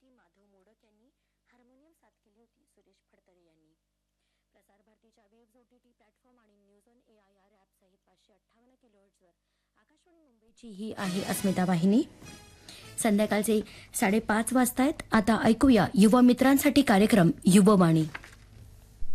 गाण्यासाठी माधव मोडक यांनी हार्मोनियम साथ केली होती सुरेश फडतरे यांनी. प्रसार भारतीच्या वेव्स OTT प्लॅटफॉर्म आणि न्यूज ऑन AIR ॲप सहित 558 किलोहर्ट्झवर आकाशवाणी मुंबईची ही आहे अस्मिता वाहिनी. संध्याकाळचे 5:30 वाजतायत. आता ऐकूया युवा मित्रांसाठी कार्यक्रम युववाणी.